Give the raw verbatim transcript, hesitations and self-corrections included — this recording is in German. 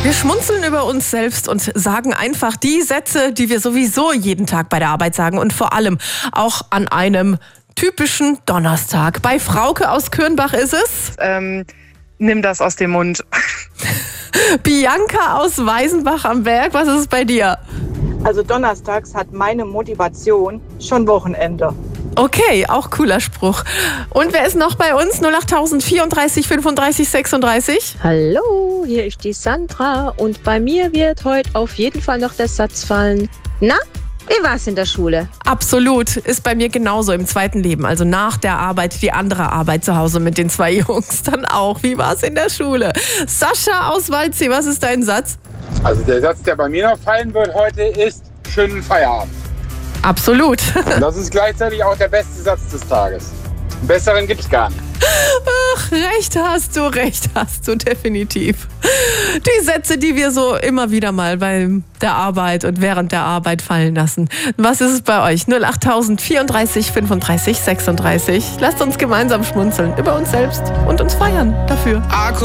Wir schmunzeln über uns selbst und sagen einfach die Sätze, die wir sowieso jeden Tag bei der Arbeit sagen und vor allem auch an einem typischen Donnerstag. Bei Frauke aus Kürnbach ist es. Ähm, nimm das aus dem Mund. Bianca aus Weißenbach am Berg, was ist es bei dir? Also donnerstags hat meine Motivation schon Wochenende. Okay, auch cooler Spruch. Und wer ist noch bei uns? null acht vierunddreißig fünfunddreißig sechsunddreißig. Hallo, hier ist die Sandra und bei mir wird heute auf jeden Fall noch der Satz fallen. Na, wie war's in der Schule? Absolut, ist bei mir genauso im zweiten Leben. Also nach der Arbeit, die andere Arbeit zu Hause mit den zwei Jungs dann auch. Wie war's in der Schule? Sascha aus Waldsee, was ist dein Satz? Also der Satz, der bei mir noch fallen wird heute, ist schönen Feierabend. Absolut. Und das ist gleichzeitig auch der beste Satz des Tages. Einen besseren gibt's gar nicht. Ach, recht hast du, recht hast du, definitiv. Die Sätze, die wir so immer wieder mal bei der Arbeit und während der Arbeit fallen lassen. Was ist es bei euch? null acht vierunddreißig fünfunddreißig sechsunddreißig. Lasst uns gemeinsam schmunzeln über uns selbst und uns feiern dafür.